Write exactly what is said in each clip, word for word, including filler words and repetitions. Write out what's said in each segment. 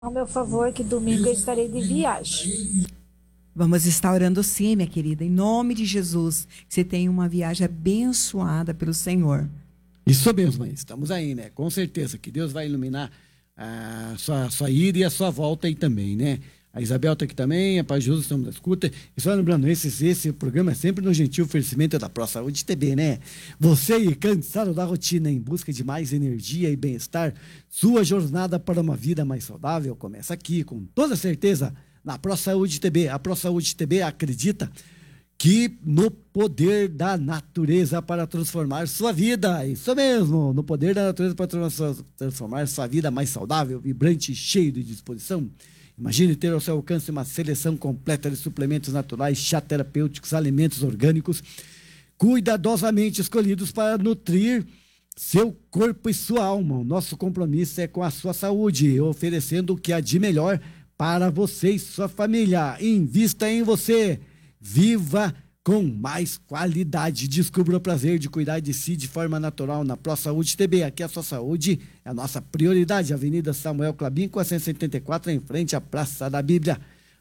Ao meu favor, que domingo eu estarei de viagem. Vamos estar orando sim, minha querida, em nome de Jesus. Que você tenha uma viagem abençoada pelo Senhor. Isso mesmo, mãe. Estamos aí, né? Com certeza que Deus vai iluminar a sua, sua ida e a sua volta aí também, né? A Isabel está aqui também, a Paz Jesus, estamos na escuta. E só lembrando, esse, esse programa é sempre no gentil oferecimento da Pro Saúde T V, né? Você aí, cansado da rotina, em busca de mais energia e bem-estar, sua jornada para uma vida mais saudável começa aqui, com toda certeza, na Pro Saúde T V. A Pro Saúde T V acredita que no poder da natureza para transformar sua vida. Isso mesmo, no poder da natureza para transformar sua vida mais saudável, vibrante e cheio de disposição. Imagine ter ao seu alcance uma seleção completa de suplementos naturais, chá terapêuticos, alimentos orgânicos, cuidadosamente escolhidos para nutrir seu corpo e sua alma. O nosso compromisso é com a sua saúde, oferecendo o que há de melhor para você e sua família. Invista em você. Viva com mais qualidade. Descubra o prazer de cuidar de si de forma natural na Pro Saúde T B. Aqui a sua saúde é a nossa prioridade. Avenida Samuel Clabin, quatrocentos e setenta e quatro, em frente à Praça da Bíblia.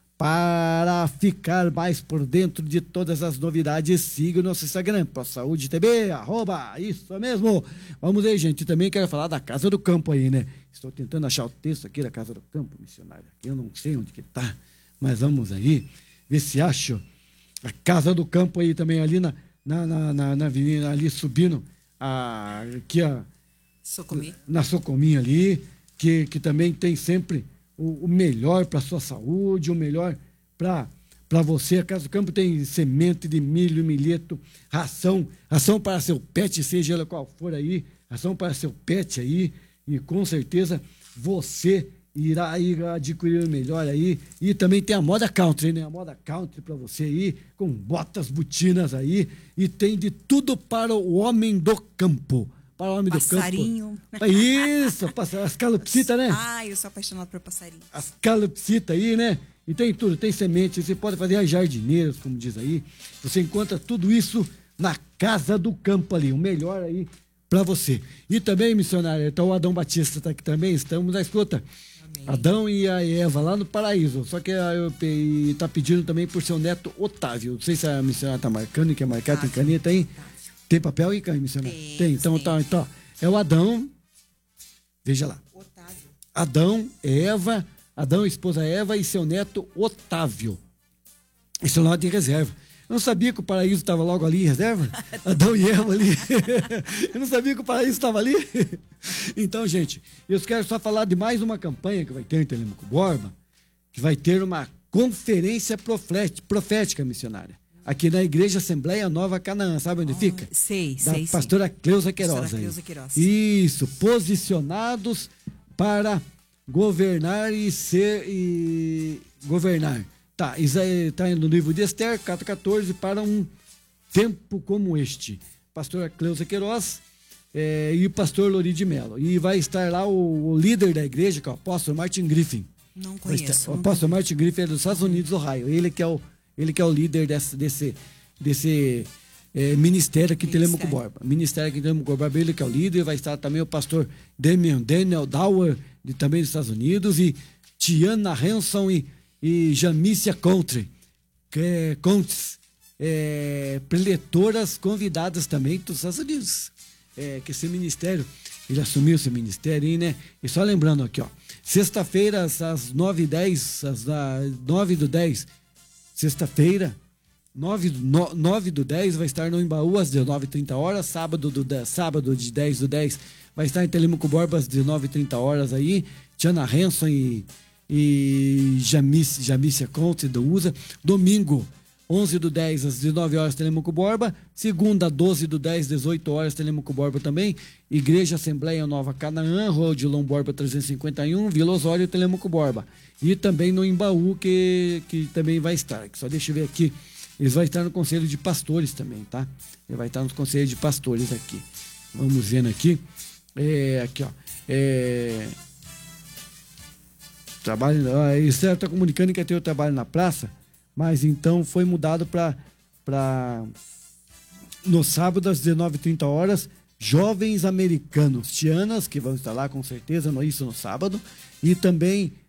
Para ficar mais por dentro de todas as novidades, siga o nosso Instagram, Pro Saúde T B, arroba, isso mesmo. Vamos aí, gente. Também quero falar da Casa do Campo aí, né? Estou tentando achar o texto aqui da Casa do Campo, missionária. Eu não sei onde que tá, mas vamos aí ver se acho. A Casa do Campo aí também, ali na, na, na, na, na avenida, ali subindo, a, aqui a, Socomi. na Socominha ali, que, que também tem sempre o, o melhor para a sua saúde, o melhor para você. A Casa do Campo tem semente de milho, milheto, ração, ração para seu pet, seja ela qual for aí, ração para seu pet aí, e com certeza você irá ir adquirir o melhor aí. E também tem a moda country, né? A moda country para você aí, com botas, botinas aí, e tem de tudo para o homem do campo. Para o homem Passarinho. do campo. Isso, as calopsitas, né? Ah, eu sou apaixonado por passarinho. As calopsitas aí, né? E tem tudo, tem semente, você pode fazer as jardineiras, como diz aí. Você encontra tudo isso na Casa do Campo ali, o melhor aí para você. E também, missionário, então o Adão Batista está aqui também, estamos na escuta. Adão e a Eva lá no paraíso. Só que está pedindo também por seu neto Otávio. Não sei se a missionária está marcando, quer marcar, ah, tem caneta aí? Tem papel aí, missionária? Tem, tem. Então, tem. Tá, então, é o Adão. Veja lá. Otávio. Adão, Eva, Adão, esposa Eva e seu neto Otávio. Esse é o lado de reserva. Eu não sabia que o paraíso estava logo ali em reserva. Adão e Eva ali. Eu não sabia que o paraíso estava ali. Então, gente, eu quero só falar de mais uma campanha que vai ter em Telêmaco Borba, que vai ter uma conferência profética missionária, aqui na Igreja Assembleia Nova Canaã. Sabe onde oh, fica? Sei, da sei, pastora sim. Cleusa Queiroz. Pastora Cleusa Queiroz. Isso, posicionados para governar e ser e governar. Tá, está no livro de Esther, capítulo quatorze, para um tempo como este. Pastora Cleusa Queiroz é, e o pastor Lori de Mello. E vai estar lá o, o líder da igreja, que é o apóstolo Martin Griffin. Não conheço. Estar, o apóstolo Martin Griffin é dos Estados Unidos, Ohio. Ele que é o, ele que é o líder desse, desse, desse é, ministério aqui em Telêmaco Borba. Ministério aqui em Telêmaco Borba, ele que é o líder. Vai estar também o pastor Damian, Daniel Dower, de, também dos Estados Unidos, e Tiana Hanson e e Jamícia Country, que é, Contes, é, preletoras convidadas também dos Estados Unidos, é, que esse ministério, ele assumiu esse ministério aí, né? E só lembrando aqui, ó, sexta-feira, às nove e dez, às nove do dez, sexta-feira, nove do dez, vai estar no Embaú às dezenove e trinta horas, sábado, do, sábado de dez do dez, vai estar em Telêmaco Borba às dezenove e trinta horas aí, Tiana Hanson e e Jamícia, Jamícia Conte do U S A. Domingo, onze do dez às dezenove horas, Telêmaco Borba. Segunda, doze do dez, dezoito horas, Telêmaco Borba também. Igreja Assembleia Nova Canaã, Rua Odilon Borba trezentos e cinquenta e um, Vila Osório, Telêmaco Borba. E também no Embaú, que, que também vai estar. Só deixa eu ver aqui. Eles vão estar no Conselho de Pastores também, tá? Ele vai estar no Conselho de Pastores aqui. Vamos vendo aqui. É, aqui, ó. É... Trabalho, a Esther está comunicando que ia ter o trabalho na praça, mas então foi mudado para no sábado às dezenove e trinta horas, jovens americanos, tianas, que vão estar lá com certeza, no, isso no sábado, e também